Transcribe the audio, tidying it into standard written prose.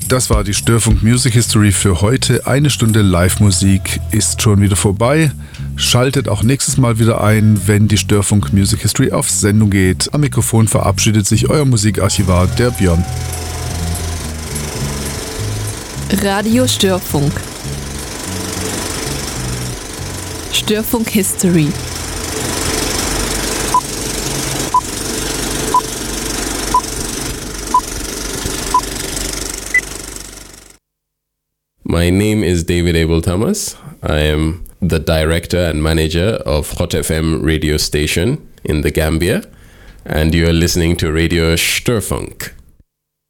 Das war die Störfunk Music History für heute. Eine Stunde Live-Musik ist schon wieder vorbei. Schaltet auch nächstes Mal wieder ein, wenn die Störfunk Music History auf Sendung geht. Am Mikrofon verabschiedet sich euer Musikarchivar, der Björn. Radio Störfunk. Störfunk History. My name is David Abel Thomas. I am the director and manager of Hot FM radio station in the Gambia, and you are listening to Radio Störfunk.